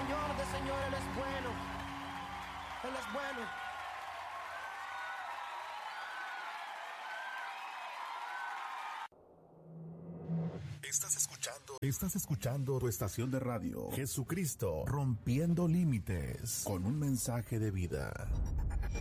Señor, Él es bueno. Él es bueno. Estás escuchando tu estación de radio, Jesucristo, rompiendo límites, con un mensaje de vida.